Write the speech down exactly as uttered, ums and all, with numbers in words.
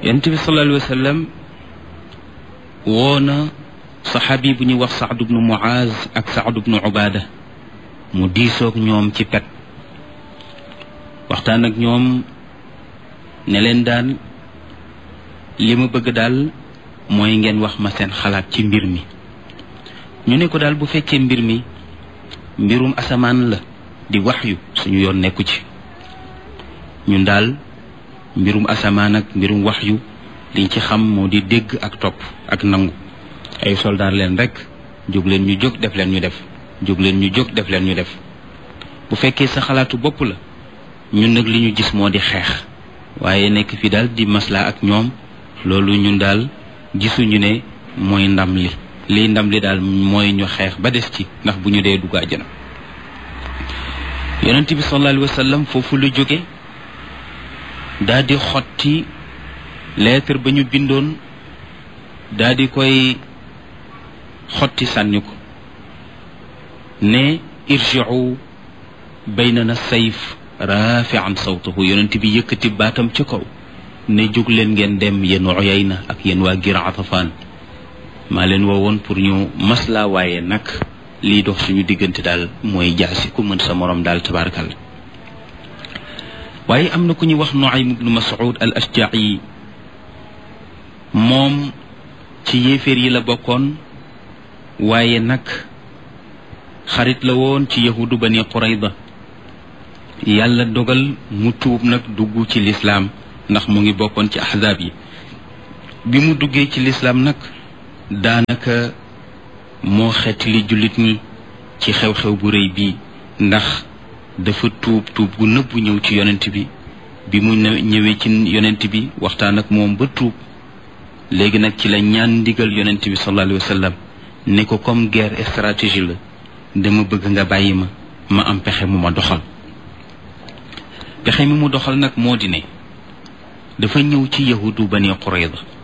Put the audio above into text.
yonent bi sallallahu alayhi wa sallam woo na saxaabi bu ñuy wax Saad ibnu Muaz ak Saad ibnu Ubaada mu diisoog ñoom ci pet waxtaan ak ñoom ne leen daal li ma bëgg daal mooy ngeen wax ma seen xalaat ci mbir mi. ñu ne ko daal bu fekkee mbir mi mbirum asamaan la di waxyu suñu yoon nekku ci, ñun daal mbirum asamaan ak mbirum waxyu liñ ci xam moo di dégg ak topp ak nangu. ay soldaar leen rek, jóg leen ñu jóg def leen ñu def, jóg leen ñu jóg def leen ñu def. bu fekkee sa xalaatu bopp la, ñun nag li ñu gis moo di xeex, waaye nekk fi daal di maslaa ak ñoom, loolu ñun daal gisuñu ne mooy ndam li. lii ndam li daal mooy ñu xeex ba des ci, ndax bu ñu dee dugg àjjana. yonent bi sallallahu alayhi wa sallam foofu lu jóge daal di xotti lettre ba ñu bindoon, daal di koy xotti sànni ko ne irji'u baynana sayf rafi'an sawtahu. yonent bi yëkkati baatam ca kaw ne jóg leen ngeen dem yéen Uyayna ak yéen waa Gir Atafaan, maa leen woowoon pour ñu maslaa, waaye nag lii dox suñu diggante daal mooy jaasi, ku mën sa morom daal tabaarakalla. waaye am na ku ñuy wax Nuaym ibnu Mas'ud al Ashja'i, moom ci yéeféer yi la bokkoon, waaye nag xarit la woon ci yahudu Bani Qurayda. yàlla dogal mu tuub nag dugg ci lislaam, ndax mu ngi bokkoon ci ahzaab yi. bi mu duggee ci lislaam nag daanaka moo xeet li jullit ñi ci xew-xew bu rëy bii, ndax dafa tuub tuub gu nëbbu ñëw ci yonent bi. bi mu ñëwee ci yonent bi waxtaan ak moom ba tuub, léegi nag ci la ñaan ndigal yonent bi sallallahu alayhi wa sallam ne ko comme guerre stratégie la, dama bëgg nga bàyyi ma ma am pexe mu ma doxal. pexe mi mu doxal nag moo di ne dafa ñëw ci yahudu Bani Qurayza